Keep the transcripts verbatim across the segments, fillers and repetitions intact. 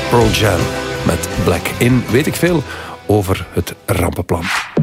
Pearl Jam met Black. In weet ik veel over het rampenplan.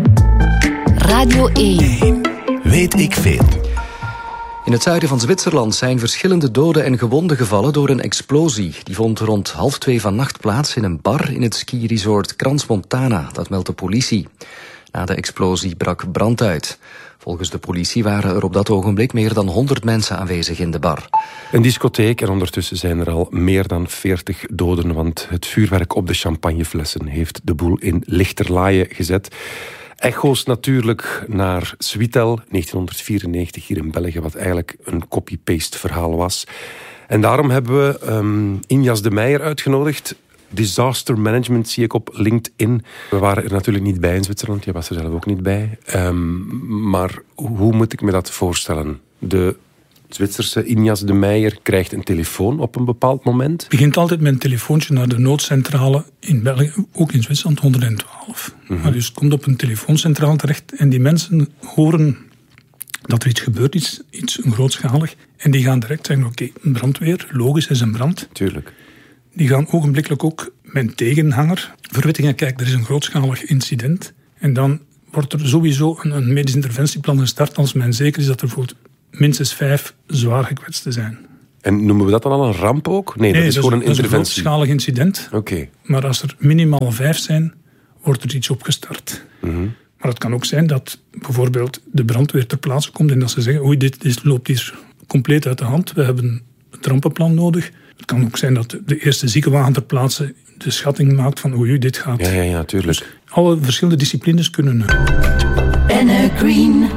Radio één. Weet ik veel. In het zuiden van Zwitserland zijn verschillende doden en gewonden gevallen door een explosie. Die vond rond half twee vannacht plaats in een bar in het skiresort Crans Montana. Dat meldt de politie. Na de explosie brak brand uit. Volgens de politie waren er op dat ogenblik meer dan honderd mensen aanwezig in de bar. Een discotheek en ondertussen zijn er al meer dan veertig doden, want het vuurwerk op de champagneflessen heeft de boel in lichterlaaien gezet. Echo's natuurlijk naar Switel, negentien vierennegentig hier in België, wat eigenlijk een copy-paste verhaal was. En daarom hebben we um, Injas de Meijer uitgenodigd. Disaster management zie ik op LinkedIn. We waren er natuurlijk niet bij in Zwitserland, jij was er zelf ook niet bij. Um, maar hoe moet ik me dat voorstellen? De Zwitserse Injas de Meijer krijgt een telefoon op een bepaald moment. Het begint altijd met een telefoontje naar de noodcentrale in België, ook in Zwitserland, honderdtwaalf. Mm-hmm. Maar dus het komt op een telefooncentrale terecht en die mensen horen dat er iets gebeurt, iets, iets grootschalig. En die gaan direct zeggen, oké, okay, een brandweer, logisch is een brand. Tuurlijk. Die gaan ogenblikkelijk ook met een tegenhanger verwittigen, kijk, er is een grootschalig incident. En dan wordt er sowieso een, een medisch interventieplan gestart als men zeker is dat er bijvoorbeeld minstens vijf zwaar gekwetsten zijn. En noemen we dat dan al een ramp ook? Nee, nee dat is dat gewoon is, een interventie. Dat is een grootschalig incident. Oké. Okay. Maar als er minimaal vijf zijn, wordt er iets opgestart. Mm-hmm. Maar het kan ook zijn dat bijvoorbeeld de brandweer ter plaatse komt en dat ze zeggen, oei, dit, dit loopt hier compleet uit de hand, we hebben het rampenplan nodig. Het kan ook zijn dat de eerste ziekenwagen ter plaatse de schatting maakt van oei, dit gaat. Ja, ja, ja, tuurlijk. Dus alle verschillende disciplines kunnen. Energreen.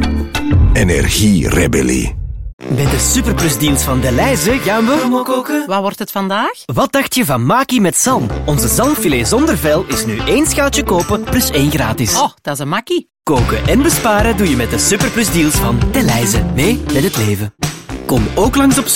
Energierebellie. Bij de Superplus-deals van Delhaize gaan we promo koken. Wat wordt het vandaag? Wat dacht je van Maki met zalm? Onze zalmfilet zonder vel is nu één schaaltje kopen plus één gratis. Oh, dat is een makkie. Koken en besparen doe je met de Superplus-deals van Delhaize. Mee met het leven. Kom ook langs op